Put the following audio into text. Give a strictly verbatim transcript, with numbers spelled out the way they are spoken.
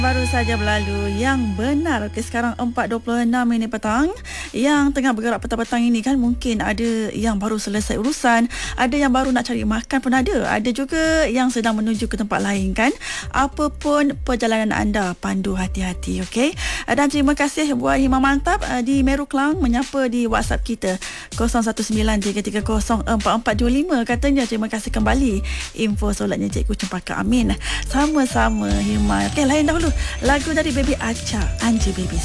Baru saja berlalu yang benar. Okey, sekarang empat dua puluh enam minit petang. Yang tengah bergerak petang-petang ini kan mungkin ada yang baru selesai urusan, ada yang baru nak cari makan pun ada. Ada juga yang sedang menuju ke tempat lain kan. Apapun perjalanan anda, pandu hati-hati, okey. Dan terima kasih buat Hima Mantap di Meru Klang menyapa di WhatsApp kita kosong satu sembilan tiga tiga kosong empat empat dua lima. Katanya terima kasih kembali info solatnya Cikgu Cempaka. Amin. Sama-sama Hima. Okey, lain dahulu lagu dari Baby Acha, Anji Baby.